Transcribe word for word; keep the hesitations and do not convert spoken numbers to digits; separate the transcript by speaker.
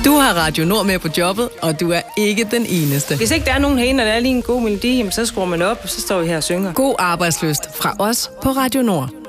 Speaker 1: Du har Radio Nord med på jobbet, og du er ikke den eneste.
Speaker 2: Hvis ikke der er nogen herinde, og der er lige en god melodi, så skruer man op, og så står vi her og synger.
Speaker 1: God arbejdsløst fra os på Radio Nord.